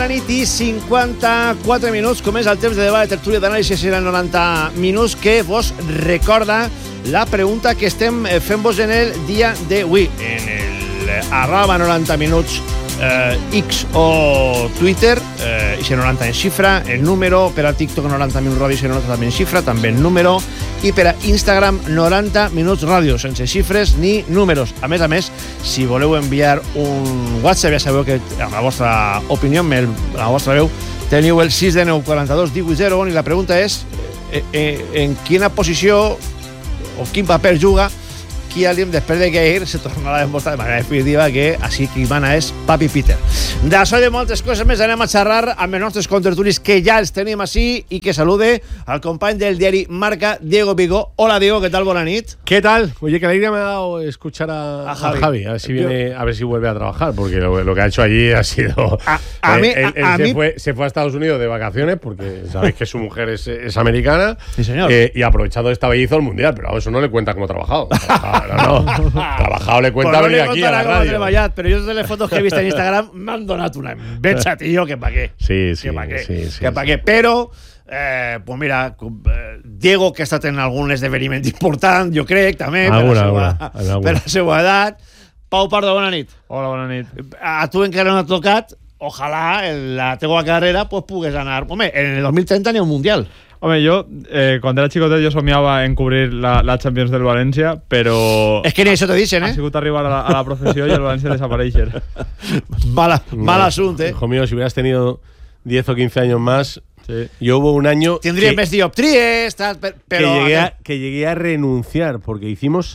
Nit i 54 minuts, com és el temps de debat de tertúlia d'anàlisi en els 90 minuts, que vos recorda la pregunta que estem fent-vos en el dia d'avui en el @90minuts X o Twitter, i 90 en xifra, el número per a TikTok 90 minuts ràdio, 90 també en xifra, també el número, i per a Instagram 90 minuts ràdio, sense xifres ni números. A més, si voleu enviar un WhatsApp, ja sabeu que amb la vostra opinió, amb la vostra veu, teniu el 619 42 1801, i la pregunta és en quina posició o quin paper juga Kylian després de Keir. Se tornarà a demostrar de manera definitiva que així qui mana és Papi Peter. D'això i de moltes coses més anem a xerrar amb els nostres contertulis, que ja els tenim així, i que salude al company del diari Marca, Diego Vigo. Hola, Diego, ¿qué tal? Buena nit. ¿Qué tal? Oye, que alegría me ha dado escuchar a Javi. A ver si viene, a ver si vuelve a trabajar, porque lo que ha hecho allí ha sido... Él se fue a Estados Unidos de vacaciones, porque sabéis que su mujer es americana. Sí, señor. Y aprovechando esta belleza del Mundial, pero eso no le cuenta cómo ha trabajado. No. Trabajado le cuenta venir aquí a la radio. Pero yo desde las fotos que he visto en Instagram me han donado una enveja, tío, que pa' qué. Sí. Que pa' qué. Però, pues mira, Diego, que ha estat en algun esdeveniment important, jo crec, també, per la seva edat. Pau Pardo, bona nit. Hola, bona nit. A tu encara no t'ha tocat, ojalà en la teva carrera pues pugues anar. Home, en el 2030 ni un Mundial. Hombre, yo, cuando era chicotet, yo somiaba en cubrir la Champions del Valencia, pero... Es que ni eso te dicen, Ha sigut arribar a la profesión y el Valencia desapareixer. Mal asunto, Hijo mío, si hubieras tenido 10 o 15 años más... Sí. Yo hubo un año... Tendría més dioptries, pero... Que llegué a renunciar, porque hicimos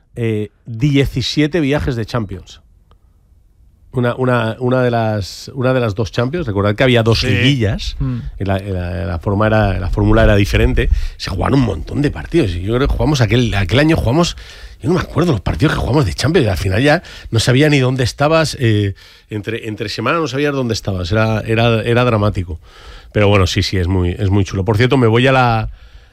17 viajes de Champions. Una de las dos Champions, recordad que había dos liguillas, la fórmula era diferente, se jugaban un montón de partidos, y yo creo que jugamos aquel año, yo no me acuerdo los partidos que jugamos de Champions, y al final ya no sabía ni dónde estabas, entre semana no sabías dónde estabas, era dramático, pero bueno, sí, es muy chulo. Por cierto, me voy a la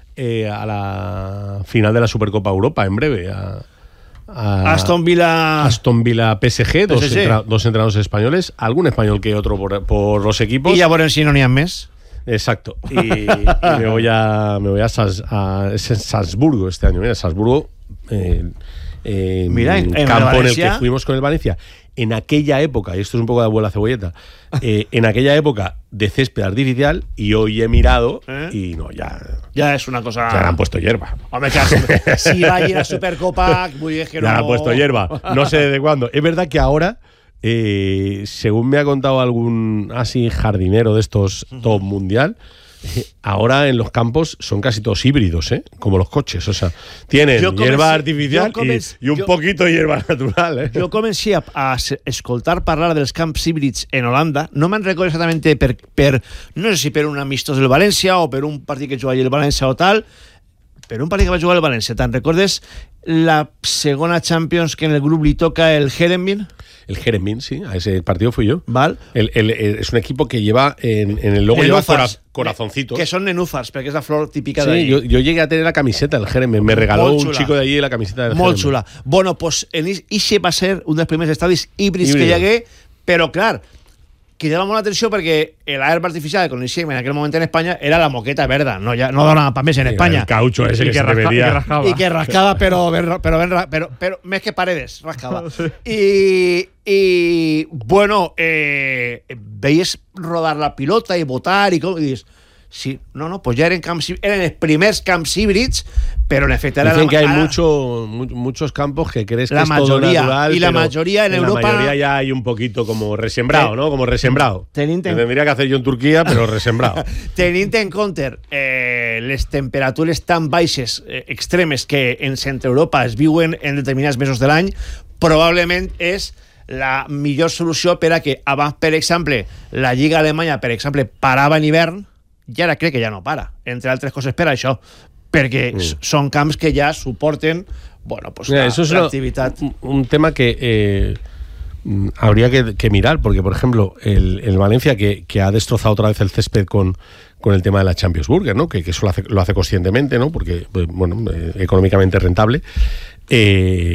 final de la Supercopa Europa en breve, Aston Villa PSG, dos entrenadores españoles, algún español que otro por los equipos. Y ya por el si no n'hi ha més. Exacto. Y me voy a Salzburgo este año. Mira, Salzburgo, mira, en campo en el Valencia, que fuimos con el Valencia. En aquella época, y esto es un poco de abuela cebolleta, en aquella época de césped artificial, y hoy he mirado y no, ya es una cosa... Ya le han puesto hierba. Hombre, claro, si va a ir a Supercopa, muy bien que no... Ya le han puesto hierba. No sé desde cuándo. Es verdad que ahora, según me ha contado algún así jardinero de estos top mundial, ahora en los campos son casi todos híbridos, como los coches. O sea, tienen hierba artificial y un poquito de hierba natural. Jo comencé a escoltar parlar dels camps híbrids en Holanda. No me'n recordo exactament no sé si per un amistós del València o per un partit que jugava el València o tal, per un partit que va jugar el València. Te'n recordes la segona Champions que en el grup li toca el Heerenveen? El Heerenveen, sí, a ese partido fui yo. ¿Vale? Es un equipo que lleva en el logo lleva corazoncitos. Que son nenúfars, porque es la flor típica de ahí. Sí, yo llegué a tener la camiseta del Heerenveen. Me regaló un chico de allí la camiseta del Heerenveen. Molt chula. Bueno, pues ese va a ser un dels primers estadis híbrids que hi hagué, però clar, cridava molt l'atenció perquè l'herba artificial que coneixíem en aquell moment en Espanya era la moqueta verda, no donava pa més en Espanya. El caucho ese que se metía. I que rascava, però més que paredes, rascava. I bueno, veies rodar la pilota i botar i dius, sí, pues ya eran els primers camps híbrids, pero en efecto dicen que hay muchos campos que crees que es todo natural, y la mayoría en Europa, la mayoría ya hay un poquito como resembrado, ¿no? Como resembrado. Tendría que hacer yo en Turquía, pero resembrado. Tenint en compte les temperatures tan baixes, extremes, que en centre Europa es viuen en determinats mesos de l'any, probablement és la millor solució per a que abans, per exemple, la Lliga Alemanya, per exemple, parava en hivern, i ara crec que ja no para, entre altres coses per això, perquè són camps que ja suporten, bueno, pues eso es l'activitat. Un tema que habría que mirar, porque por ejemplo el Valencia que ha destrozado otra vez el césped con el tema de la Champions Burger, ¿no? Que eso lo hace conscientemente, ¿no? Porque económicamente rentable,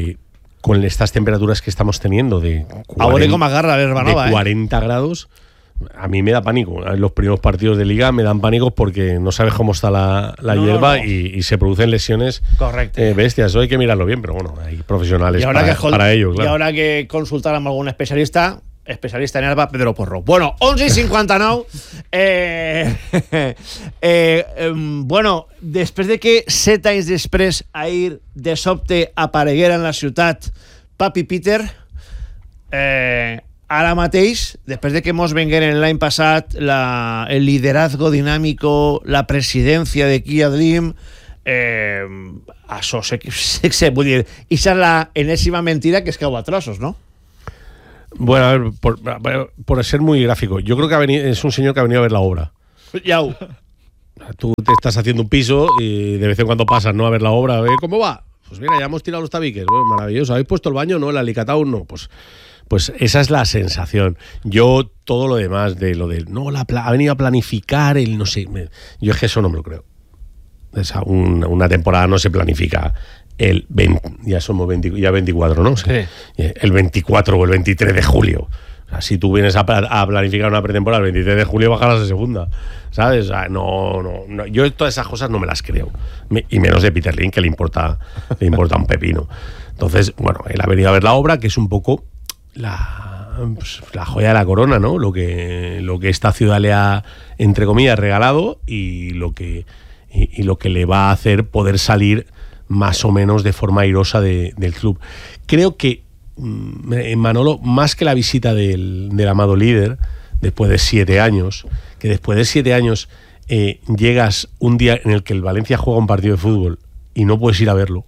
con estas temperaturas que estamos teniendo de 40 grados, A mí me da pánico. En los primeros partidos de liga me dan pánicos porque no sabes cómo está la hierba. Y se producen lesiones bestias. Eso hay que mirarlo bien, pero bueno, hay profesionales para ello. Claro. Y ahora que consultar amb algun especialista en herba, Pedro Porro. Bueno, 11:59. Bueno, després de que 7 anys després ahir de sobte apareguera en la ciutat Papi Peter, ara mateix, després de que mos vengueren l'any passat el liderazgo dinámico, la presidencia de Kia Dream, això vull dir, això és la enèsima mentira que es cau a trossos, ¿no? Bueno, a ver, por ser muy gráfico, yo creo que es un señor que ha venido a ver la obra. Yau. Tú te estás haciendo un piso y de vez en cuando pasas, ¿no?, a ver la obra, a ver cómo va. Pues mira, ya hemos tirado los tabiques, bueno, maravilloso. ¿Habéis puesto el baño? No, el alicatado no. Pues esa es la sensación. Yo todo lo demás ha venido a planificar el no sé. Yo es que eso no me lo creo. Una temporada no se planifica el 20, ya somos 24, ¿no? Sí. El 24 o el 23 de julio. O sea, si tú vienes a planificar una pretemporada el 23 de julio, bajarás a segunda, ¿sabes? O sea, no. Yo todas esas cosas no me las creo. Y menos de Peter Lim, que le importa un pepino. Entonces, bueno, él ha venido a ver la obra, que es un poco la joya de la corona, ¿no? Lo que esta ciudad le ha, entre comillas, regalado y lo que le va a hacer poder salir más o menos de forma airosa del club. Creo que Manolo, más que la visita del amado líder, después de 7 años, que después de 7 años llegas un día en el que el Valencia juega un partido de fútbol y no puedes ir a verlo.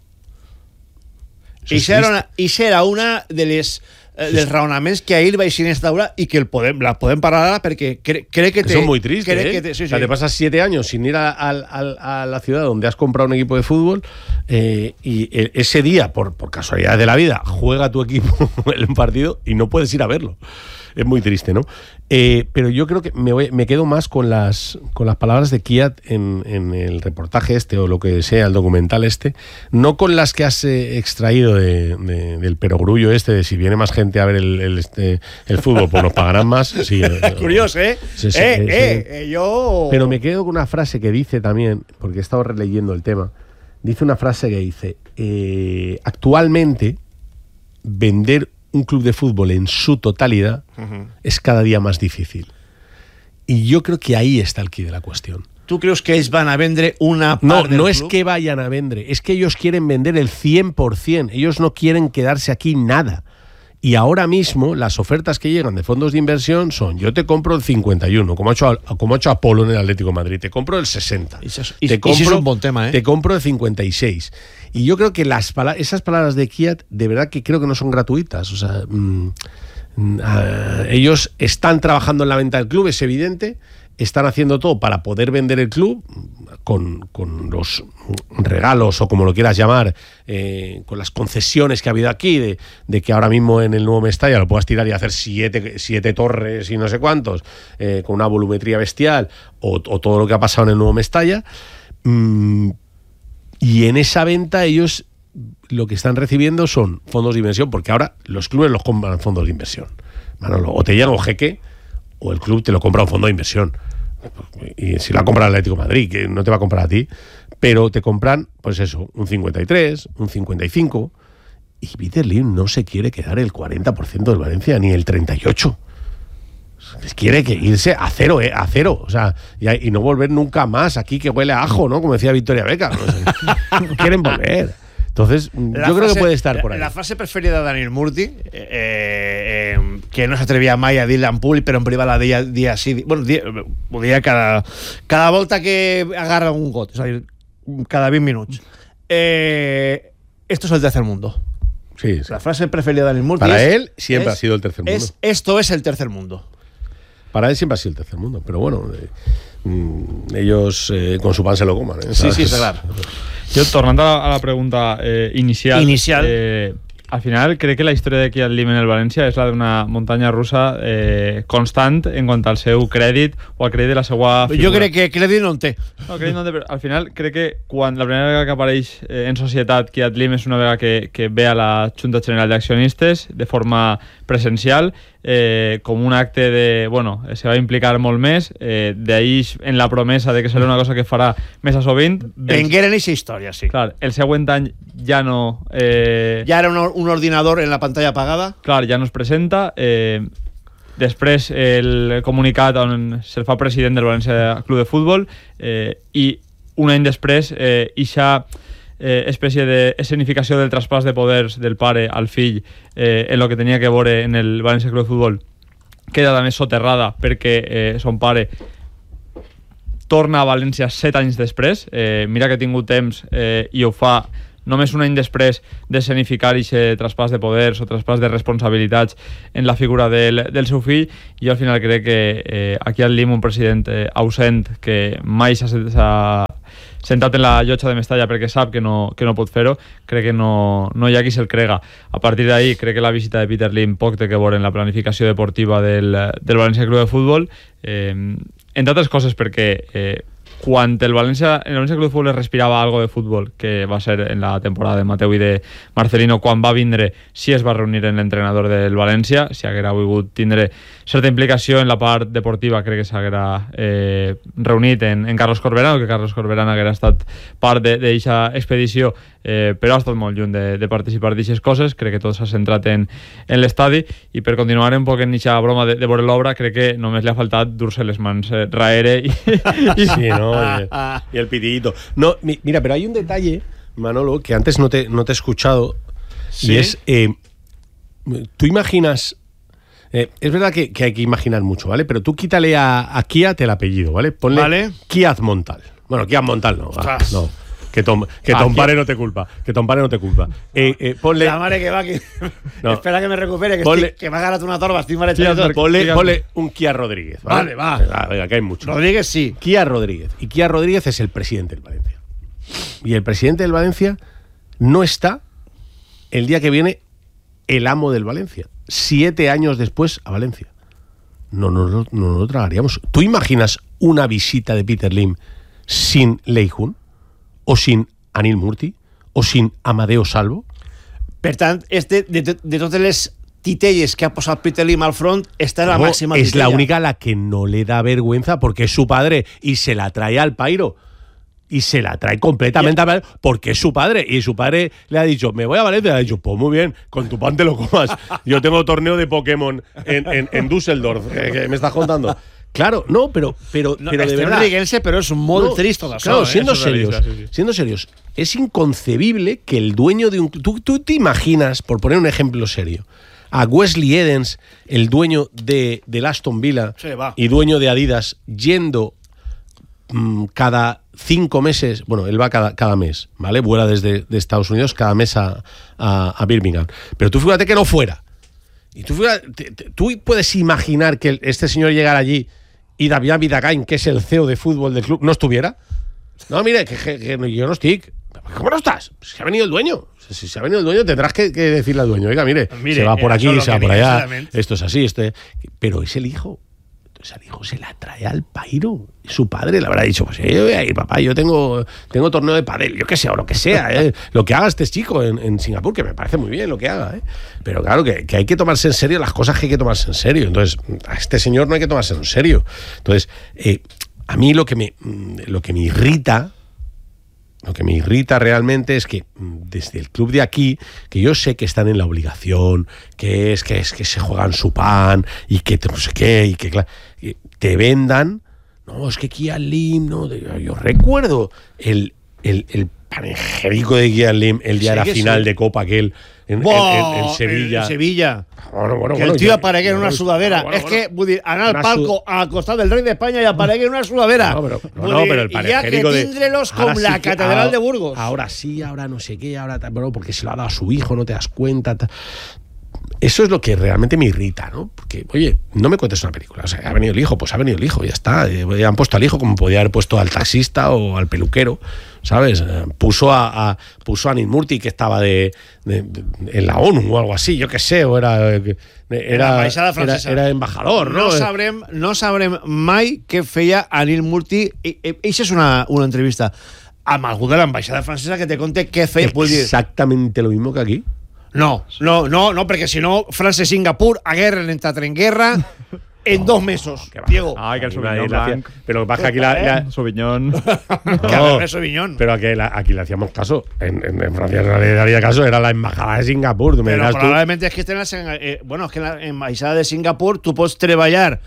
I serà una de les dels raonaments que ahir vaig instaurar y que la podem parar ara perquè crec que Eso es muy triste, sí. O sea, te pasas 7 años sin ir a la ciudad donde has comprado un equipo de fútbol y ese día, por casualidad de la vida, juega tu equipo el partido y no puedes ir a verlo. Es muy triste, ¿no? Pero yo creo que me quedo más con las palabras de Kiat en el reportaje este, o lo que sea, el documental este, no con las que has extraído del perogrullo este, de si viene más gente a ver el fútbol, pues nos pagarán más. Sí, curioso, ¿eh? Sí, yo... Pero me quedo con una frase que dice también, porque he estado releyendo el tema, dice una frase que dice, actualmente vender un club de fútbol en su totalidad es cada día más difícil. Y yo creo que ahí está el quid de la cuestión. ¿Tú crees que ellos van a vender una parte del No club? Es que vayan a vender, es que ellos quieren vender el 100%. Ellos no quieren quedarse aquí nada. Y ahora mismo las ofertas que llegan de fondos de inversión son: yo te compro el 51, como ha hecho Apolo en el Atlético de Madrid, te compro el 60. Te compro, es un buen tema, ¿eh? Te compro el 56. Y yo creo que esas palabras de Kiat, de verdad que creo que no son gratuitas. O sea, ellos están trabajando en la venta del club, es evidente. Están haciendo todo para poder vender el club con los regalos, o como lo quieras llamar, con las concesiones que ha habido aquí, de que ahora mismo en el nuevo Mestalla lo puedas tirar y hacer siete torres y no sé cuántos, con una volumetría bestial, o todo lo que ha pasado en el nuevo Mestalla. Y en esa venta ellos lo que están recibiendo son fondos de inversión, porque ahora los clubes los compran fondos de inversión. Manolo, o te llega un jeque, o el club te lo compra un fondo de inversión. Y si lo ha comprado el Atlético de Madrid, que no te va a comprar a ti, pero te compran, pues eso, un 53, un 55, y Peter Lim no se quiere quedar el 40% del Valencia, ni el 38%. Quiere que irse a cero, o sea, y no volver nunca más aquí, que huele a ajo, ¿no? Como decía Victoria Beckham, no sé. Quieren volver. Entonces, yo creo que puede estar por ahí. La frase preferida de Daniel Murti, que no s'atrevia mai a dir-la en públic, però en privat la dia sí. Bueno, ho dia cada volta que agarra un got, és a dir, cada 20 minuts. Esto es el tercer mundo. Sí. La frase preferida de Daniel Murti para él siempre ha sido el tercer mundo. Esto es el tercer mundo. Para él siempre ha sido el tercer mundo, pero bueno, ellos con su pan se lo coman. Sí, está claro. Jo, tornant a la pregunta inicial. Al final, crec que la història de Kiat Lim en el València és la d'una muntanya russa constant en quant al seu crèdit o al crèdit de la seva figura. Jo crec que crèdit no en té. No, crèdit no en té, però al final crec que quan la primera vegada que apareix en societat Kiat Lim és una vegada que ve a la Junta General d'Accionistes de forma presencial. com un acte de, bueno, se va implicar molt més, d'ahir en la promesa de que serà una cosa que farà més a sovint. Venguer en aquesta història, sí. Clar, el següent any ja no... ja era un ordinador en la pantalla apagada. Clar, ja no es presenta. Després el comunicat on se'l fa president del València Club de Futbol i un any després ixa espècie d'escenificació del traspàs de poders del pare al fill en el que tenia que veure en el València Club de Futbol queda també soterrada perquè son pare torna a València 7 anys després. Mira que ha tingut temps i ho fa només un any després d'escenificar aquest traspàs de poders o traspàs de responsabilitats en la figura del seu fill. Jo al final crec que aquí al LIM un president ausent que mai s'ha sentat en la llotja de Mestalla perquè sap que no pot fer-ho, crec que no hi ha qui se'l crega. A partir d'ahí crec que la visita de Peter Lim poc té que veure en la planificació deportiva del València Club de Futbol, entre altres coses perquè quan el València Club de Futbol es respirava algo de futbol, que va ser en la temporada de Mateu i de Marcelino, quan va vindre sí es va reunir en l'entrenador del València, si haguera volgut tindre certa implicació en la part deportiva crec que s'haguera reunit en Carlos Corberán, o que Carlos Corberán haguera estat part d'aquesta expedició, però ha estat molt lluny de participar d'aquestes coses. Crec que tot s'ha centrat en l'estadi, i per continuar un poc en aquesta broma de veure l'obra, crec que només li ha faltat dur-se les mans raere i sí, ¿no? Y el pitidito. No, mira, pero hay un detalle, Manolo, que antes no te he escuchado. ¿Sí? Y es, tú imaginas, es verdad que hay que imaginar mucho, ¿vale? Pero tú quítale a Kiat el apellido, ¿vale? Ponle ¿vale? Kiat Montal. Bueno, Kiat Montal no, no. Que ton pare no te culpa. Que ton pare no te culpa. Ponle... La mare que va, que... No. Espera que me recupere, que me ha ganado una torba. Estoy mal hecho. Ponle un Kia Rodríguez. Vale, va. Venga, que hay mucho. Rodríguez sí. Kia Rodríguez. Y Kia Rodríguez es el presidente del Valencia. Y el presidente del Valencia no está el día que viene el amo del Valencia. 7 años después a Valencia. No lo tragaríamos. ¿Tú imaginas una visita de Peter Lim sin Leijun? O sin Anil Murti, o sin Amadeo Salvo? Per tant, de totes les titelles que ha posat Peter Lim al front, esta es la máxima titella. Es la única a la que no le da vergüenza porque es su padre y se la trae al pairo. Y se la trae completamente al pairo porque es su padre. Y su padre le ha dicho, me voy a Valencia. Le ha dicho, pues muy bien, con tu pan te lo comas. Yo tengo torneo de Pokémon en Düsseldorf. ¿Qué me estás contando? Claro, no, pero no, de verdad. Riguense, pero es muy triste. Claro, siendo serios, es inconcebible que el dueño de un... Tú te imaginas, por poner un ejemplo serio, a Wesley Edens, el dueño del Aston Villa y dueño de Adidas, yendo cada 5 meses, bueno, él va cada mes, ¿vale? Vuela desde Estados Unidos cada mes a Birmingham. Pero tú fíjate que no fuera. Y tú puedes imaginar que este señor llegara allí y Damián Vidagain, que es el CEO de fútbol del club, no estuviera. No, mire, que yo no estoy. ¿Cómo no estás? Se ha venido el dueño. Si se ha venido el dueño, tendrás que decirle al dueño, oiga, mire, se va por aquí, se va por allá. Esto es así, pero es el hijo. Entonces al hijo se la trae al pairo. Su padre le habrá dicho, pues yo voy a ir, papá, yo tengo torneo de pádel, yo qué sé, o lo que sea, lo que haga este chico en Singapur, que me parece muy bien lo que haga, pero claro, que hay que tomarse en serio las cosas que hay que tomarse en serio. Entonces, a este señor no hay que tomarse en serio. Entonces, a mí lo que me irrita realmente es que desde el club de aquí, que yo sé que están en la obligación, que es que se juegan su pan y que no sé qué, y que te vendan. No, es que Kia Lim, no. Yo recuerdo el panegírico de Kia Lim el día de la final de Copa aquel en Sevilla. En Sevilla. Bueno, que el tío aparegué en una sudadera. Es que anar al palco al costat del rey de España y aparegué en una sudadera. Pero el panegírico de... tíndrelos con la catedral de Burgos. Ahora sí, ahora no sé qué, ahora... Bueno, porque se lo ha dado a su hijo, no te das cuenta... Eso es lo que realmente me irrita, ¿no? Porque, oye, no me cuentes una película. O sea, ha venido el hijo, pues ha venido el hijo, ya está. Han puesto al hijo como podía haber puesto al taxista o al peluquero, ¿sabes? Puso a Anil Murti, que estaba en la ONU o algo así, yo qué sé, o era embajador, ¿no? No sabrem mai què feia Anil Murti. Eixa és una entrevista amb algú de l'ambaixada francesa que te conte què feia. Exactamente lo mismo que aquí. No, perquè si no, França i Singapur hagueren entrat en guerra en 2 mesos, Diego. Ay, que el Sauvignon blanc. Pero baja aquí la Sauvignon. Sauvignon. Pero aquí le hacíamos caso. En Francia no le daría caso, era la embajada de Singapur. Pero probablemente es que estén es que en la embajada de Singapur tú puedes treballar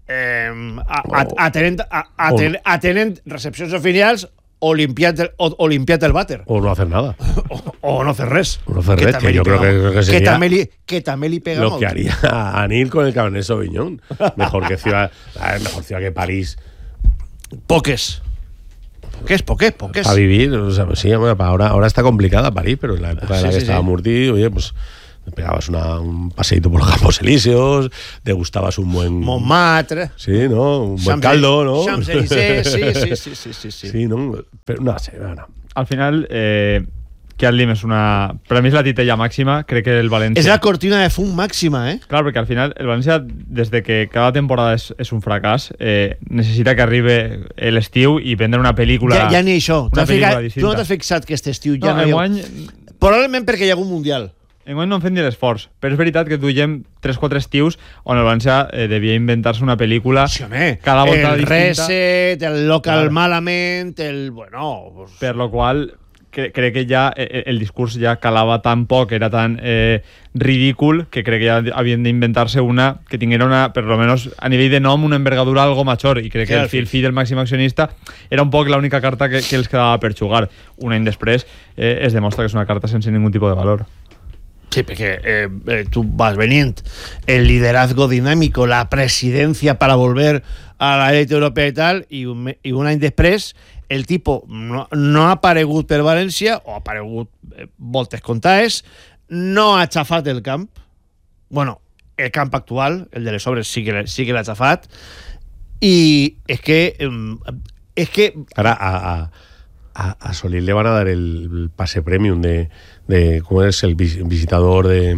atenent recepcions oficials o limpiar el vàter. O no hacer nada. o no hacer res. O no hacer res, que yo creo que sería que también le pega lo que haría Anil con el Cabernet Sauvignon. Mejor ciudad que París. Poques. Para vivir, o sea, sí, ahora está complicada París, pero en la época en la que estaba Murti, oye, pues te pegabas un paseíto por los Campos Elíseos, degustabas un buen Montmartre, sí, ¿no? Un buen caldo, ¿no? Champs-Élysées, sí. Sí, no, pero no sé, no. Al final, Kian Lim para mí es la titella máxima, creo que el Valencia... Es la cortina de fum máxima, ¿eh? Claro, porque al final el Valencia, desde que cada temporada es un fracàs, necessita que arribe l'estiu i vendre una pel·lícula... Ja ni això. Una pel·lícula distinta. Tu no t'has fixat que aquest estiu ja no hi ha... Probablement perquè hi ha un Mundial. Enguany no han fet ni l'esforç, però és veritat que duiem 3-4 estius on el Valencia devia inventar-se una pel·lícula cada volta distinta. El Reset, el Local Malament, bueno... Pues... Per lo qual... crec que ja el discurs ja calava tan poc, era tan ridícul, que crec que ja havien d'inventar-se una que tinguera per lo menos a nivell de nom, una envergadura algo major, i crec que el fill del màxim accionista era un poc l'única carta que els quedava per jugar. Un any després es demostra que és una carta sense ningún tipus de valor. Sí, porque tú vas venint el liderazgo dinámico, la presidencia para volver a la élite europea y tal, y un any després el tipo no ha aparegut per València, o ha aparegut voltes comptades, no ha xafat el camp. Bueno, el camp actual, el de les obres, sí que l'ha xafat, i és que ahora a Solís le van a dar el pase premium de ¿cómo es el visitador de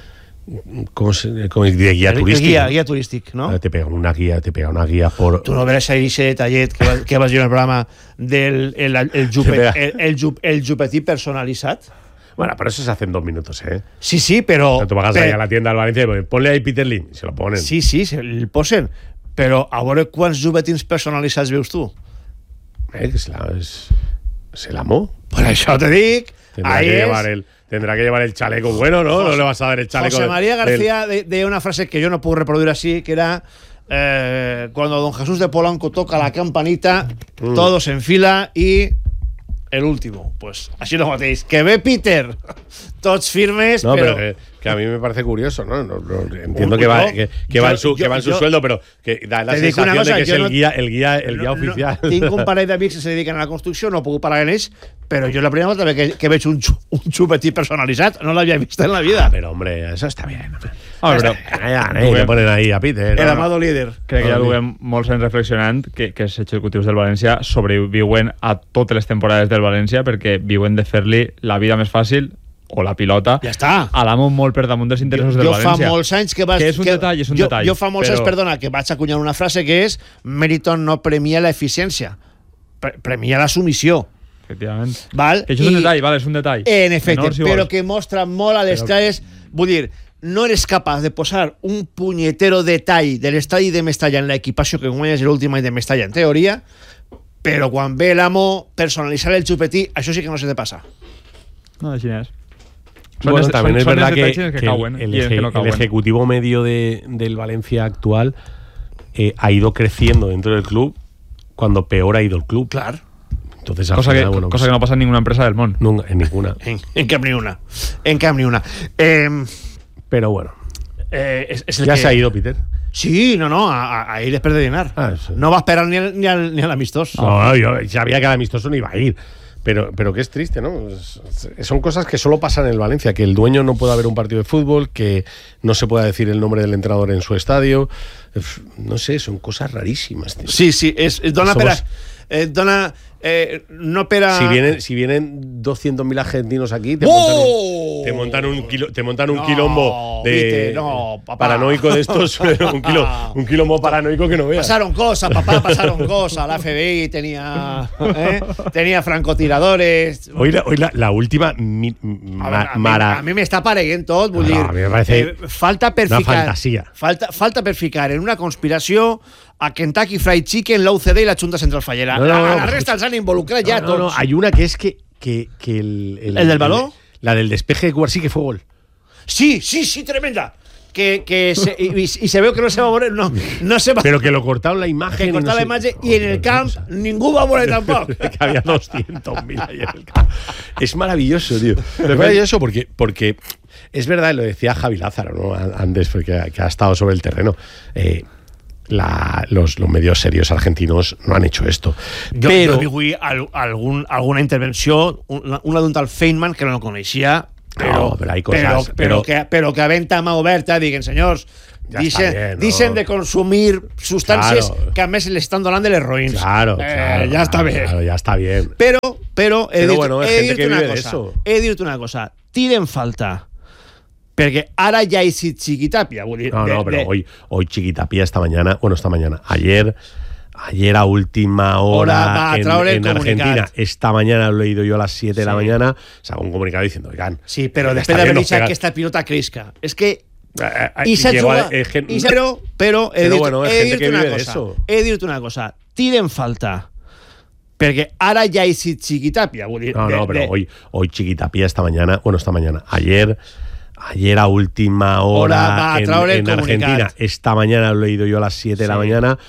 de guía turística? Guía turístic, ¿no? Te pega una guía por... Tu no veràs ahir ese detallet que vas dir en el programa del el jupetí personalitzat? Bueno, pero eso se hace en 2 minutos, ¿eh? Sí, pero... Tú vas ahí a la tienda del Valencia y ponle ahí Peter Lim, y se lo ponen. Sí, se el posen. Però a veure quants jupetins personalitzats veus tu? ¿Se l'amó? Per això te dic... Tendrá que llevar el chaleco bueno, ¿no? No le vas a dar el chaleco. José María García de una frase que yo no puedo reproducir así, que era cuando don Jesús de Polanco toca la campanita, todos en fila y el último. Pues así lo matéis. Que ve Peter, tots firmes, no, pero que a mí me parece curioso, ¿no? Entiendo que va en su sueldo, pero que da la sensación de que es el guía oficial. Tengo un parell d'amics que se dediquen a la construcció, no puc parar en ells, però jo la primera volta que veig un xupetí personalitzat no l'havia vist en la vida. Pero hombre, eso está bien. Le ponen ahí a Peter. El amado líder. Crec que ja duem molts anys reflexionant que els executius del València sobreviuen a totes les temporades del València perquè viuen de fer-li la vida més fàcil o la pilota ja està a l'amo molt per damunt dels interessos del València. Jo fa molts anys que és un detall. Jo fa molts anys, perdona, que vaig acunyar una frase que és: Meriton no premia la eficiència, premia la submissió. Efectivament. Val? Que això és un detall, és un detall. En efecte, però que mostra molt a les clares. Vull dir, no eres capaç de posar un punyetero detall de l'estadi de Mestalla en l'equipació, que guanyes l'últim any de Mestalla en teoria, però quan ve l'amo personalitzar el xupetí, això sí que no se te passa. No, així és. Bueno, también es verdad que el ejecutivo medio del Valencia actual ha ido creciendo dentro del club cuando peor ha ido el club. Claro. Entonces, cosa que no pasa en ninguna empresa del món. Nunca, en ninguna. En cap ni una. En cap ni una. Pero bueno. ¿Ya se ha ido, Peter? Sí, no, a ir después de dinar. Sí. No va a esperar ni al amistoso. No, yo sabía que al amistoso no iba a ir. Pero que es triste, ¿no? Son cosas que solo pasan en el Valencia, que el dueño no pueda ver un partido de fútbol, que no se pueda decir el nombre del entrenador en su estadio. No sé, son cosas rarísimas, tío. Sí, dona per dona no per a... Si vienen 200.000 argentinos aquí, te montan un quilombo de paranoico de estos, un quilombo paranoico que no veas. Pasaron cosas, papá, La FBI tenía francotiradores. Hoy la última a mí me está pareguent tot, vull dir, a mi me parece falta per una ficar, fantasía. Falta per ficar en una conspiració a Kentucky Fried Chicken, la UCD y la Junta Central Fallera. La resta els han involucrat ja tots. No, hay una que es que el del balón, la del despeje de Cubarsí que fue gol. Sí, tremenda. Y se veu que no se va a morir, no se va. Pero que lo cortaron la imagen. Que cortaron la imagen y en el camp ningún va a morir tampoco. Que había 200.000 ahí en el camp. Es maravilloso, tío. Es maravilloso porque es verdad, lo decía Javi Lázaro, ¿no? Antes, porque que ha estado sobre el terreno. Los medios serios argentinos no han hecho esto. Pero jo vi alguna intervenció, una d'un tal Feynman que no lo coneixia, pero hay cosas, pero que a venta mà oberta diguen, senyors, dicen de consumir sustancias que a més le están donant de les roïns. Claro, ya está bien. Claro, ya está bien. Pero he dit una cosa, tiren falta. Perquè ara ja hi si Chiquitapia. Pero hoy Chiquitapia esta mañana, ayer a última hora en Argentina, esta mañana lo he leído yo a las 7 de la mañana, sacó un comunicado diciendo, oigan, sí, pero después de haber dicho que esta pilota crisca, es que pero he dit una cosa, tiren falta. Perquè ara ja hi si Chiquitapia. Pero hoy Chiquitapia esta mañana, ayer a última hora en Argentina, esta mañana lo he leído yo a las 7 de la mañana,